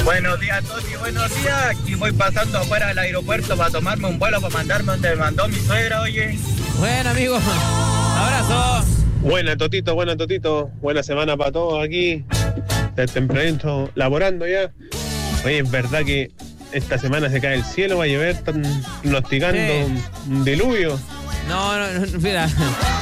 Buenos días, Toti, buenos días. Aquí voy pasando afuera del aeropuerto para tomarme un vuelo para mandarme donde me mandó mi suegra, oye. Bueno, amigo, abrazo. Buena, Totito. Buena semana para todos aquí. Desde tempranito laborando ya. Oye, es verdad que esta semana se cae el cielo, va a llover, están pronosticando un diluvio. No, mira.